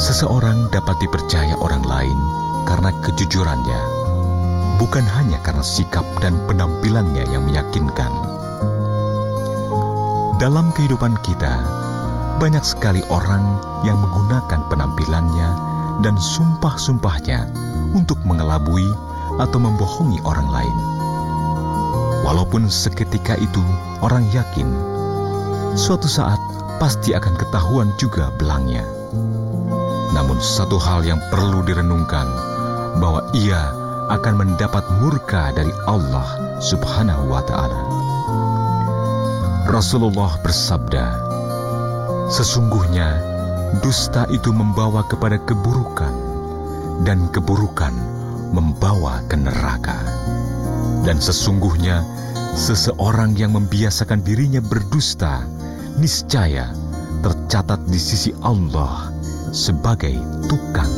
Seseorang dapat dipercaya orang lain karena kejujurannya, bukan hanya karena sikap dan penampilannya yang meyakinkan. Dalam kehidupan kita, banyak sekali orang yang menggunakan penampilannya dan sumpah-sumpahnya untuk mengelabui atau membohongi orang lain. Walaupun seketika itu orang yakin, suatu saat pasti akan ketahuan juga belangnya. Namun satu hal yang perlu direnungkan, bahwa ia akan mendapat murka dari Allah Subhanahu wa Ta'ala. Rasulullah bersabda, "Sesungguhnya dusta itu membawa kepada keburukan, dan keburukan membawa ke neraka. Dan sesungguhnya seseorang yang membiasakan dirinya berdusta, niscaya tercatat di sisi Allah sebagai tukang